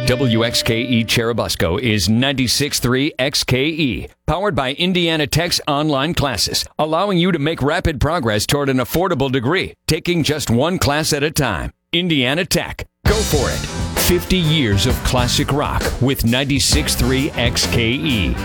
WXKE Cherubusco is 96.3 XKE, powered by Indiana Tech's online classes, allowing you to make rapid progress toward an affordable degree, taking just one class at a time. Indiana Tech. Go for it. 50 years of classic rock with 96.3 XKE.